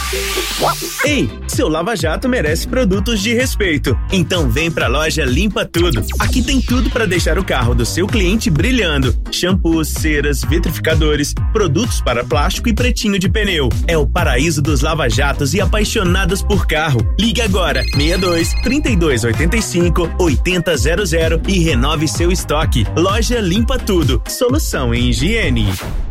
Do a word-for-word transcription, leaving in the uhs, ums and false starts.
Ei, seu Lava Jato merece produtos de respeito. Então vem pra loja Limpa Tudo. Aqui tem tudo para deixar o carro do seu cliente brilhando. Shampoos, ceras, vitrificadores, produtos para plástico e pretinho de pneu. É o paraíso dos lava-jatos e apaixonados por carro. Ligue agora, seis dois, trinta e dois, oitenta e cinco, oitenta zero zero e renove seu estoque. Loja Limpa Tudo. Solução em higiene.